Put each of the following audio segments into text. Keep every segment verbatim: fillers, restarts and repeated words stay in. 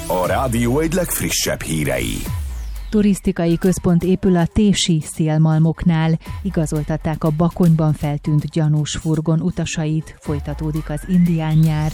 A rádió egy legfrissebb hírei. Turisztikai központ épül a tési szélmalmoknál. Igazoltatták a Bakonyban feltűnt gyanús furgon utasait. Folytatódik az indián nyár.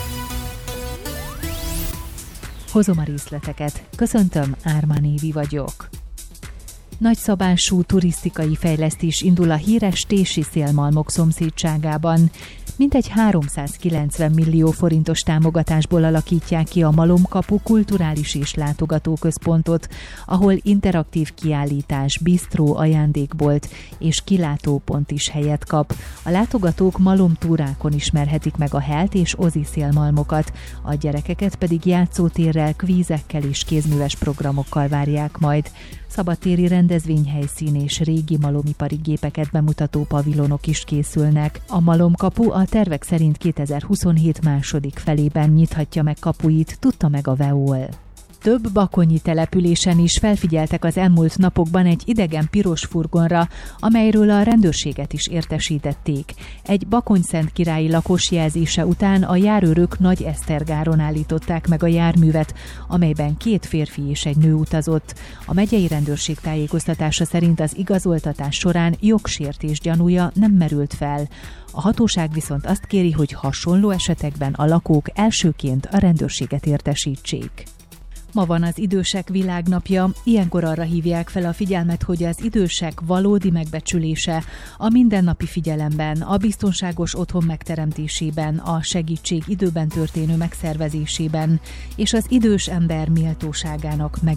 Hozom a részleteket. Köszöntöm, Ármán Évi vagyok. Nagyszabású turisztikai fejlesztés indul a híres tési szélmalmok szomszédságában. Mintegy háromszázkilencven millió forintos támogatásból alakítják ki a Malomkapu kulturális és látogatóközpontot, ahol interaktív kiállítás, bisztró, ajándékbolt és kilátópont is helyet kap. A látogatók malomtúrákon ismerhetik meg a helt és ozi szélmalmokat, a gyerekeket pedig játszótérrel, kvízekkel és kézműves programokkal várják majd. Szabadtéri rendezvényhelyszín és régi malomipari gépeket bemutató pavilonok is készülnek. A Malomkapu a tervek szerint kétezer-huszonhét második felében nyithatja meg kapuit, tudta meg a vé e o el. Több bakonyi településen is felfigyeltek az elmúlt napokban egy idegen piros furgonra, amelyről a rendőrséget is értesítették. Egy bakonyszentkirályi lakos jelzése után a járőrök Nagy Esztergáron állították meg a járművet, amelyben két férfi és egy nő utazott. A megyei rendőrség tájékoztatása szerint az igazoltatás során jogsértés gyanúja nem merült fel. A hatóság viszont azt kéri, hogy hasonló esetekben a lakók elsőként a rendőrséget értesítsék. Ma van az Idősek Világnapja, ilyenkor arra hívják fel a figyelmet, hogy az idősek valódi megbecsülése a mindennapi figyelemben, a biztonságos otthon megteremtésében, a segítség időben történő megszervezésében és az idős ember méltóságának meg